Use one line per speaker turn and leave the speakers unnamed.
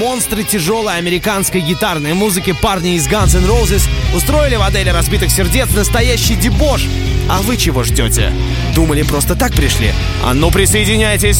монстры тяжелой американской гитарной музыки парни из Guns N' Roses устроили в отеле разбитых сердец настоящий дебош. А вы чего ждете? Думали, просто так пришли? А ну присоединяйтесь!